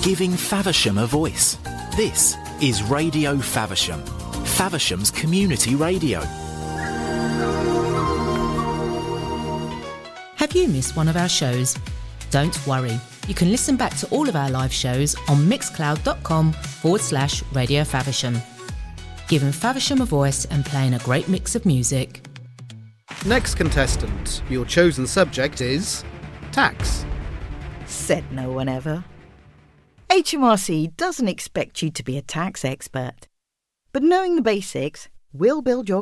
giving Faversham a voice. This is Radio Faversham, Faversham's community radio. Have you missed one of our shows? Don't worry, you can listen back to all of our live shows on mixcloud.com/Radio Faversham. Giving Faversham a voice and playing a great mix of music. Next contestant, your chosen subject is tax. Said no one ever. HMRC doesn't expect you to be a tax expert, but knowing the basics will build your